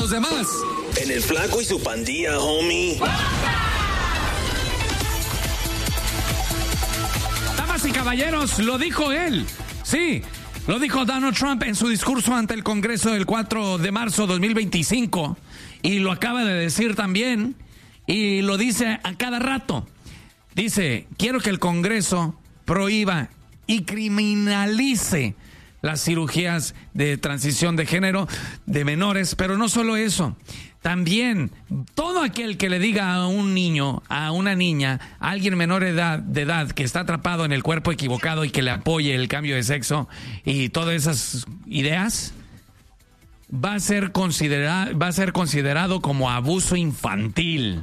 los demás. En el Flaco y su pandilla, homie. Damas y caballeros, lo dijo él. Sí, lo dijo Donald Trump en su discurso ante el Congreso del 4 de marzo de 2025. Y lo acaba de decir también. Y lo dice a cada rato. Dice, quiero que el Congreso prohíba y criminalice las cirugías de transición de género de menores, pero no solo eso, también todo aquel que le diga a un niño, a una niña, a alguien menor de edad que está atrapado en el cuerpo equivocado y que le apoye el cambio de sexo y todas esas ideas, va a ser considerado como abuso infantil.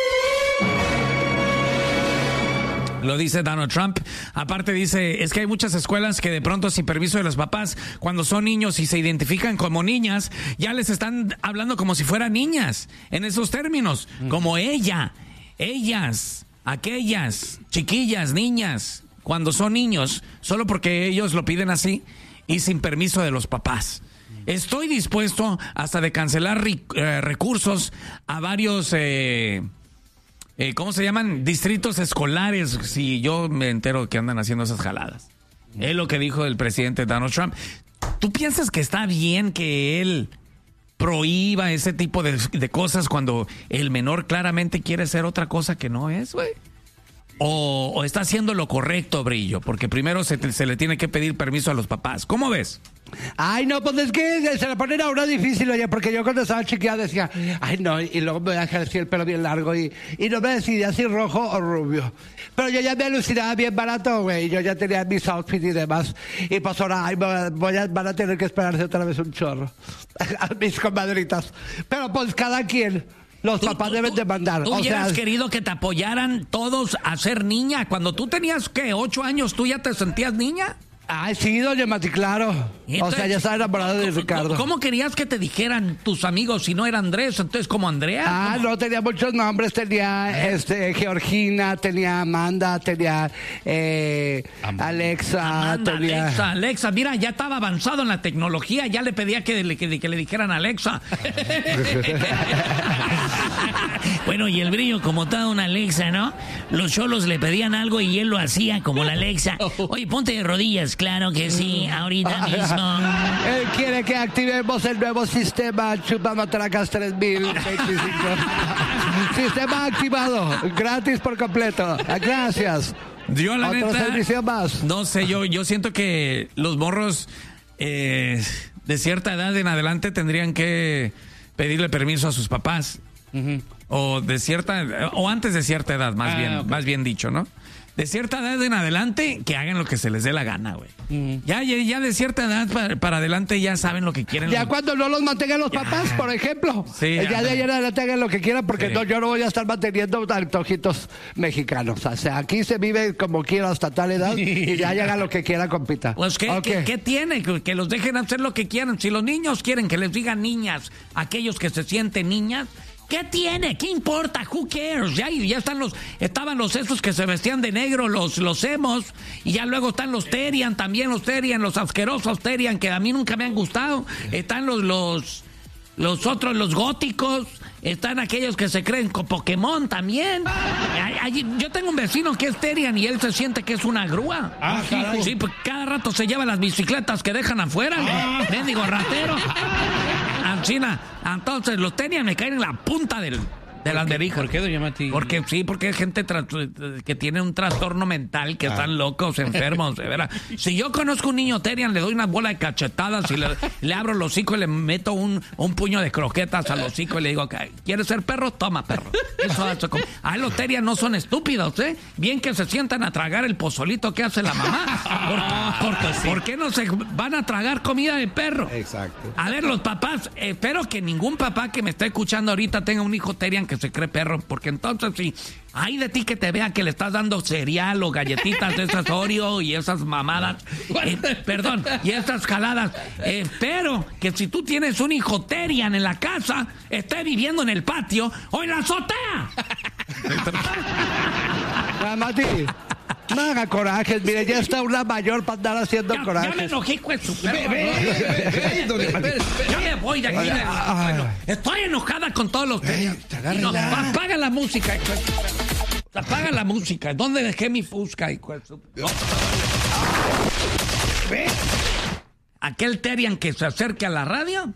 Lo dice Donald Trump. Aparte dice, es que hay muchas escuelas que de pronto sin permiso de los papás, cuando son niños y se identifican como niñas, ya les están hablando como si fueran niñas, en esos términos, como ellas, aquellas, chiquillas, niñas, cuando son niños, solo porque ellos lo piden así y sin permiso de los papás. Estoy dispuesto hasta de cancelar recursos a varios... ¿cómo se llaman? Distritos escolares, si yo me entero que andan haciendo esas jaladas. Es lo que dijo el presidente Donald Trump. ¿Tú piensas que está bien que él prohíba ese tipo de cosas cuando el menor claramente quiere ser otra cosa que no es, güey? ¿O está haciendo lo correcto, Brillo? Porque primero se le tiene que pedir permiso a los papás. ¿Cómo ves? Ay, no, pues es que se le ponen a uno difícil, oye, porque yo cuando estaba chiquilla decía, ay, no, y luego me dejé así el pelo bien largo y no me decidía si rojo o rubio. Pero yo ya me alucinaba bien barato, güey, yo ya tenía mis outfits y demás. Y pues ahora, ay, van a tener que esperarse otra vez un chorro. A mis comadritas. Pero pues cada quien... Los papás deben de mandar. ¿Tú hubieras querido que te apoyaran todos a ser niña? Cuando tú tenías, ¿qué? 8 años, ¿tú ya te sentías niña? Ay, sí, doña Mati, claro. Entonces, ya estaba enamorado de Ricardo. ¿Cómo querías que te dijeran tus amigos si no era Andrés? Entonces, ¿como Andrea? Ah, ¿cómo? No, tenía muchos nombres. Tenía Georgina, tenía Amanda, tenía Alexa. Amanda, Alexa. Mira, ya estaba avanzado en la tecnología. Ya le pedía que le dijeran Alexa. Bueno, y el Brillo, como toda una Alexa, ¿no? Los cholos le pedían algo y él lo hacía como la Alexa. Oye, ponte de rodillas, claro que sí, ahorita mismo. Él quiere que activemos el nuevo sistema Chupamatracas 3025. Sistema activado, gratis por completo. Gracias. Yo, la Otro neta, servicio más. No sé, yo siento que los morros de cierta edad en adelante tendrían que pedirle permiso a sus papás. Uh-huh. O antes de cierta edad, más bien dicho, ¿no? De cierta edad en adelante, que hagan lo que se les dé la gana, güey. Uh-huh. Ya de cierta edad para adelante ya saben lo que quieren. Ya cuando no los mantengan los papás, por ejemplo. Sí, ya de ayer en adelante hagan lo que quieran, porque sí. Yo no voy a estar manteniendo antojitos mexicanos. O sea, aquí se vive como quiera hasta tal edad y ya hagan lo que quiera, compita. Pues, ¿qué tiene? Que los dejen hacer lo que quieran. Si los niños quieren que les digan niñas, aquellos que se sienten niñas, ¿qué tiene? ¿Qué importa? Who cares? Ya estaban los esos que se vestían de negro, los emos, y ya luego están los Terian, también los asquerosos Terian, que a mí nunca me han gustado. Están los otros, los góticos, están aquellos que se creen con Pokémon también. Yo tengo un vecino que es Terian y él se siente que es una grúa. Sí, pues cada rato se lleva las bicicletas que dejan afuera, mendigo ratero. China, entonces los Terian me caen en la punta del alberija. ¿Por qué, doña Mati? Porque hay gente que tiene un trastorno mental, que están locos, enfermos, de veras. Si yo conozco un niño Terian, le doy una bola de cachetadas y le abro el hocico y le meto un puño de croquetas al hocico y le digo, ¿quieres ser perro? Toma, perro. Los Terian no son estúpidos, ¿eh? Bien que se sientan a tragar el pozolito que hace la mamá. ¿Por qué no se van a tragar comida de perro? Exacto. A ver, los papás, espero que ningún papá que me esté escuchando ahorita tenga un hijo Terian que se cree perro, porque entonces sí, hay de ti que te vea que le estás dando cereal o galletitas de esas Oreo y esas mamadas, y esas jaladas. Espero que si tú tienes un hijo Terian en la casa, esté viviendo en el patio o en la azotea. Mati, No haga corajes, mire, ya está una mayor para andar haciendo corajes. Ya me enojé con su perro. Ya me voy de aquí. Estoy enojada con todos los apaga la música. Apaga la música. ¿Dónde dejé mi Fusca? Aquel Terian que se acerque a la radio.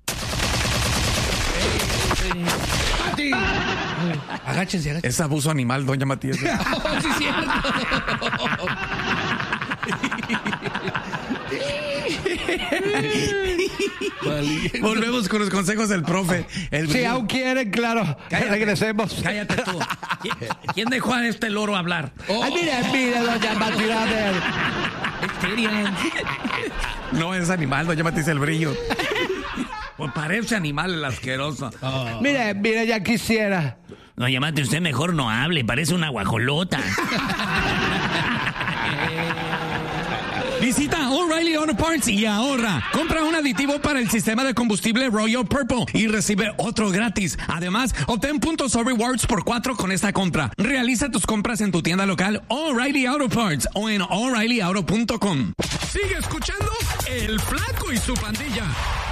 Agáchense. Es abuso animal, doña Matías. Sí, cierto. Volvemos con los consejos del profe. Si aún quieren, claro. Regresemos. Cállate tú. ¿Quién dejó a este loro hablar? Ay, mire, doña Matías. No es animal, doña Matías, el brillo. Pues parece animal el asqueroso. Mire, ya quisiera. Doña Mate, usted mejor no hable, parece una guajolota. Visita O'Reilly Auto Parts y ahorra. Compra un aditivo para el sistema de combustible Royal Purple y recibe otro gratis. Además, obtén puntos o rewards por 4 con esta compra. Realiza tus compras en tu tienda local O'Reilly Auto Parts o en O'ReillyAuto.com. Sigue escuchando El Flaco y su Pandilla.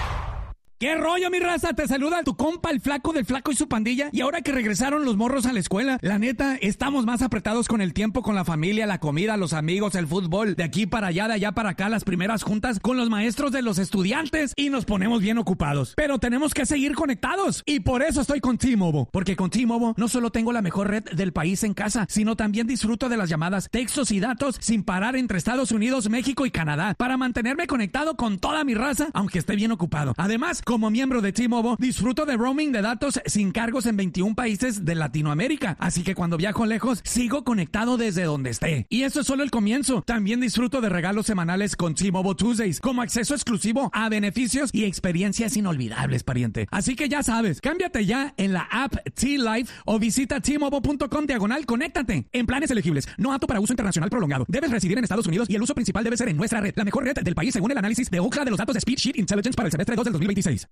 ¿Qué rollo, mi raza? Te saluda tu compa, el Flaco del Flaco y su Pandilla. Y ahora que regresaron los morros a la escuela, la neta, estamos más apretados con el tiempo, con la familia, la comida, los amigos, el fútbol. De aquí para allá, de allá para acá, las primeras juntas con los maestros de los estudiantes. Y nos ponemos bien ocupados. Pero tenemos que seguir conectados. Y por eso estoy con T-Mobile. Porque con T-Mobile no solo tengo la mejor red del país en casa, sino también disfruto de las llamadas, textos y datos sin parar entre Estados Unidos, México y Canadá. Para mantenerme conectado con toda mi raza, aunque esté bien ocupado. Además, como miembro de T-Mobile, disfruto de roaming de datos sin cargos en 21 países de Latinoamérica. Así que cuando viajo lejos, sigo conectado desde donde esté. Y eso es solo el comienzo. También disfruto de regalos semanales con T-Mobile Tuesdays, como acceso exclusivo a beneficios y experiencias inolvidables, pariente. Así que ya sabes, cámbiate ya en la app T-Life o visita T-Mobile.com/conéctate. En planes elegibles, no apto para uso internacional prolongado. Debes residir en Estados Unidos y el uso principal debe ser en nuestra red, la mejor red del país según el análisis de Ookla de los datos de Speed Sheet Intelligence para el semestre 2 del 2026.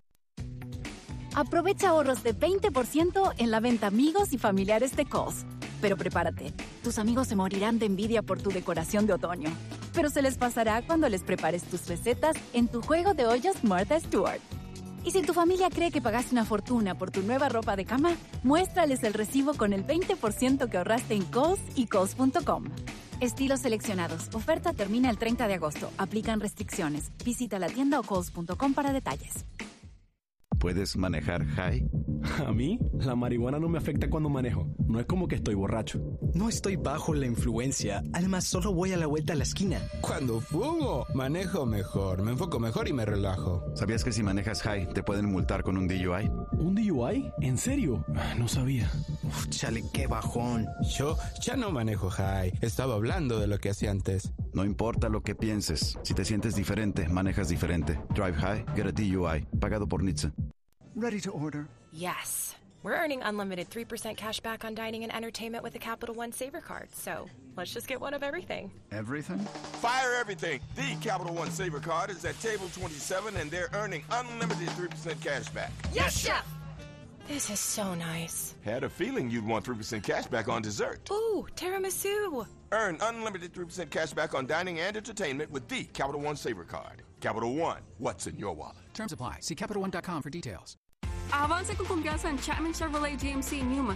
Aprovecha ahorros de 20% en la venta amigos y familiares de Kohl's. Pero prepárate, tus amigos se morirán de envidia por tu decoración de otoño. Pero se les pasará cuando les prepares tus recetas en tu juego de ollas Martha Stewart. Y si tu familia cree que pagaste una fortuna por tu nueva ropa de cama, muéstrales el recibo con el 20% que ahorraste en Kohl's y Kohl's.com. Estilos seleccionados. Oferta termina el 30 de agosto. Aplican restricciones. Visita la tienda o Kohl's.com para detalles. ¿Puedes manejar high? A mí, la marihuana no me afecta cuando manejo. No es como que estoy borracho. No estoy bajo la influencia. Además, solo voy a la vuelta a la esquina. Cuando fumo, manejo mejor, me enfoco mejor y me relajo. ¿Sabías que si manejas high te pueden multar con un DUI? ¿Un DUI? ¿En serio? No sabía. Uf, chale, qué bajón. Yo ya no manejo high. Estaba hablando de lo que hacía antes. No importa lo que pienses. Si te sientes diferente, manejas diferente. Drive high, get a DUI. Pagado por NHTSA. Ready to order? Yes. We're earning unlimited 3% cash back on dining and entertainment with the Capital One Saver Card. So let's just get one of everything. Everything? Fire everything. The Capital One Saver Card is at table 27 and they're earning unlimited 3% cash back. Yes, Chef! This is so nice. Had a feeling you'd want 3% cash back on dessert. Ooh, tiramisu. Earn unlimited 3% cash back on dining and entertainment with the Capital One Saver Card. Capital One, what's in your wallet? Terms apply. See CapitalOne.com for details. Avance con confianza en Chapman Chevrolet GMC Newman.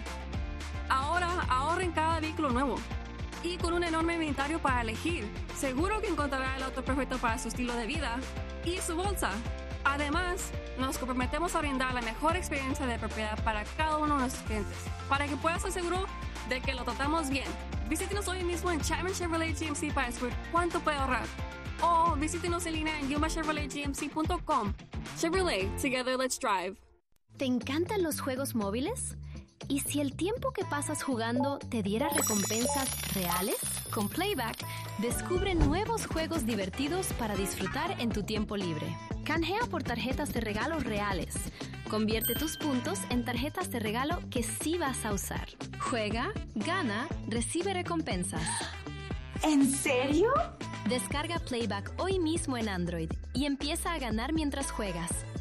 Ahora ahorra en cada vehículo nuevo. Y con un enorme inventario para elegir, seguro que encontrará el auto perfecto para su estilo de vida y su bolsa. Además, nos comprometemos a brindar la mejor experiencia de propiedad para cada uno de nuestros clientes, para que puedas estar seguro de que lo tratamos bien. Visítenos hoy mismo en Chapman Chevrolet GMC para descubrir cuánto puede ahorrar. O visítenos en línea en YumaChevroletGMC.com. Chevrolet, together let's drive. ¿Te encantan los juegos móviles? ¿Y si el tiempo que pasas jugando te diera recompensas reales? Con Playback, descubre nuevos juegos divertidos para disfrutar en tu tiempo libre. Canjea por tarjetas de regalo reales. Convierte tus puntos en tarjetas de regalo que sí vas a usar. Juega, gana, recibe recompensas. ¿En serio? Descarga Playback hoy mismo en Android y empieza a ganar mientras juegas.